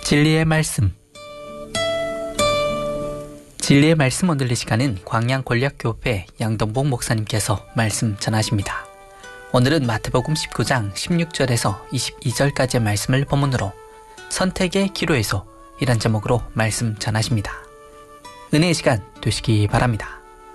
진리의 말씀. 진리의 말씀 오늘의 시간은 광양권략교회 양동복 목사님께서 말씀 전하십니다. 오늘은 마태복음 19장 16절에서 22절까지의 말씀을 본문으로 선택의 기로에서 이란 제목으로 말씀 전하십니다. 은혜의 시간 되시기 바랍니다.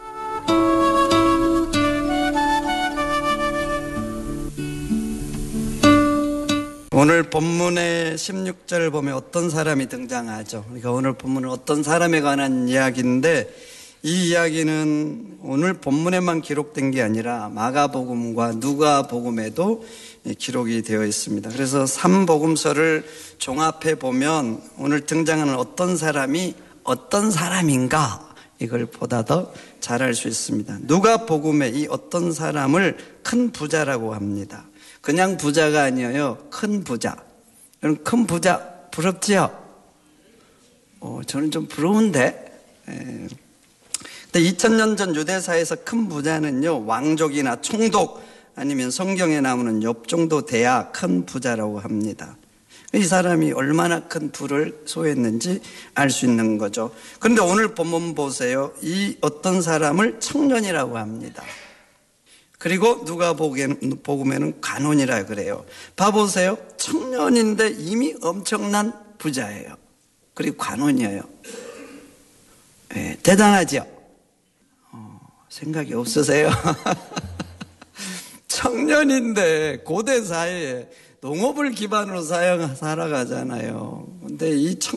오늘 본문의 16절 보면 어떤 사람이 등장하죠. 그러니까 오늘 본문은 어떤 사람에 관한 이야기인데, 이 이야기는 오늘 본문에만 기록된 게 아니라 마가복음과 누가복음에도 기록이 되어 있습니다. 그래서 3복음서를 종합해 보면 오늘 등장하는 어떤 사람이 어떤 사람인가, 이걸 보다 더 잘 알 수 있습니다. 누가복음의 이 어떤 사람을 큰 부자라고 합니다. 그냥 부자가 아니에요. 큰 부자. 여러분, 큰 부자 부럽지요? 저는 좀 부러운데. 근데 2000년 전 유대사에서 큰 부자는요, 왕족이나 총독 아니면 성경에 나오는 욥 정도 돼야 큰 부자라고 합니다. 이 사람이 얼마나 큰 부를 소유했는지 알 수 있는 거죠. 그런데 오늘 본문 보세요. 이 어떤 사람을 청년이라고 합니다. 그리고 누가복음에는 관원이라 그래요. 봐보세요. 청년인데 이미 엄청난 부자예요. 그리고 관원이에요. 네, 대단하죠? 생각이 없으세요? 청년인데 고대 사회에 농업을 기반으로 살아가잖아요. 근데 이